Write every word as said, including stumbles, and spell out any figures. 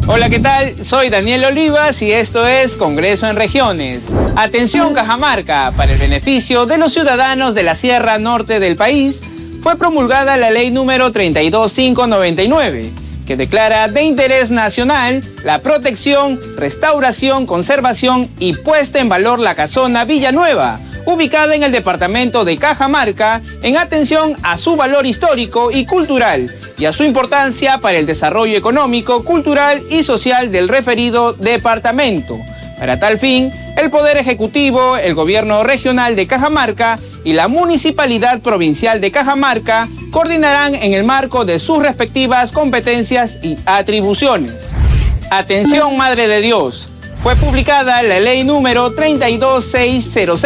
Hola, ¿qué tal? Soy Daniel Olivas y esto es Congreso en Regiones. Atención Cajamarca, para el beneficio de los ciudadanos de la Sierra Norte del país, fue promulgada la ley número treinta y dos mil quinientos noventa y nueve, que declara de interés nacional la protección, restauración, conservación y puesta en valor la casona Villanueva, ubicada en el departamento de Cajamarca, en atención a su valor histórico y cultural y a su importancia para el desarrollo económico, cultural y social del referido departamento. Para tal fin, el Poder Ejecutivo, el Gobierno Regional de Cajamarca y la Municipalidad Provincial de Cajamarca coordinarán en el marco de sus respectivas competencias y atribuciones. Atención, Madre de Dios. Fue publicada la ley número treinta y dos mil seiscientos